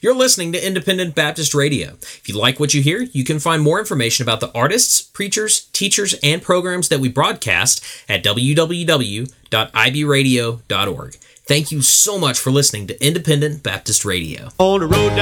You're listening to Independent Baptist Radio. If you like what you hear, you can find more information about the artists, preachers, teachers, and programs that we broadcast at www.ibradio.org. Thank you so much for listening to Independent Baptist Radio. On the road